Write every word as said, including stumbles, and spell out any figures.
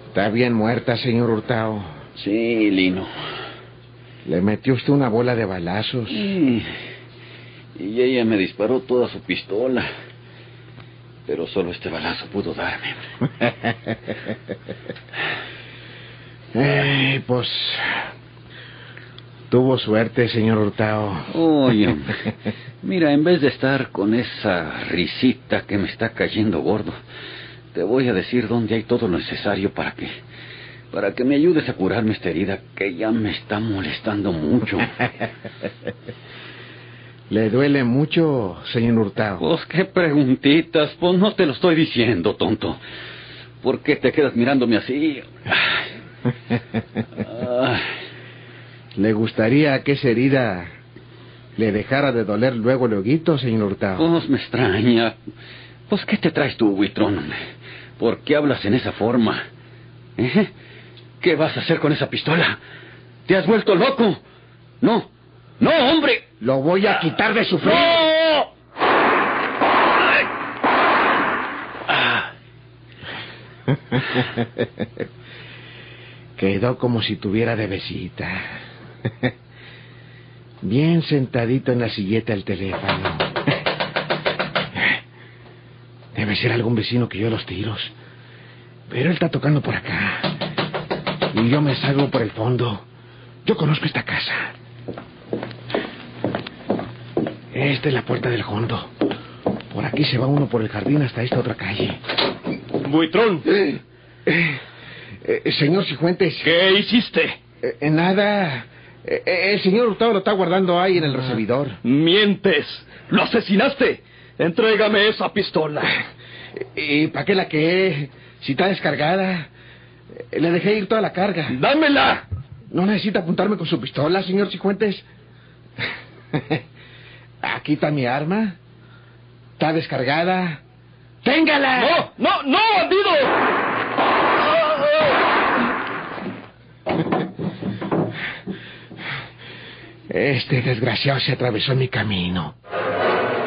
Está bien muerta, señor Hurtado. Sí, Lino. Le metió usted una bola de balazos. Sí. Y ella me disparó toda su pistola. Pero solo este balazo pudo darme. Ay, pues... Tuvo suerte, señor Hurtado. Oye, mira, en vez de estar con esa risita que me está cayendo gordo, te voy a decir dónde hay todo lo necesario para que... para que me ayudes a curarme esta herida que ya me está molestando mucho. ¿Le duele mucho, señor Hurtado? Pues qué preguntitas, pues no te lo estoy diciendo, tonto. ¿Por qué te quedas mirándome así? Ay. ¿Le gustaría que esa herida le dejara de doler luego, luego, señor Hurtado? Pues me extraña. Pues ¿qué te traes tú, Buitrón? ¿Por qué hablas en esa forma? ¿Eh? ¿Qué vas a hacer con esa pistola? ¿Te has vuelto loco? No, no, hombre. Lo voy a quitar de su frente. ¡No! Ah. Quedó como si tuviera de besita. Bien sentadito en la silleta del teléfono. Debe ser algún vecino que oyó los tiros. Pero él está tocando por acá. Y yo me salgo por el fondo. Yo conozco esta casa. Esta es la puerta del fondo. Por aquí se va uno por el jardín hasta esta otra calle. Buitrón. Eh, eh, eh, señor Cifuentes. ¿Qué hiciste? Eh, nada. Eh, el señor Hurtado lo está guardando ahí en el recibidor. Mientes. ¡Lo asesinaste! Entrégame esa pistola. ¿Y para qué la que? Si está descargada. Le dejé ir toda la carga. ¡Dámela! ¿No necesita apuntarme con su pistola, señor Cifuentes? Aquí está mi arma. Está descargada. ¡Téngala! ¡No, no, no, bandido! Este desgraciado se atravesó en mi camino.